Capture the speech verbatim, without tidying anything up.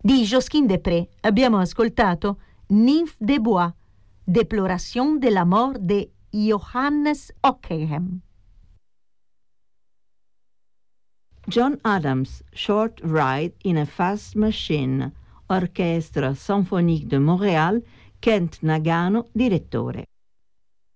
Di Josquin des Prés abbiamo ascoltato Nymphe des Bois, Déploration de la mort de Johannes Ockham. John Adams, Short Ride in a Fast Machine, Orchestre Symphonique de Montréal, Kent Nagano, direttore.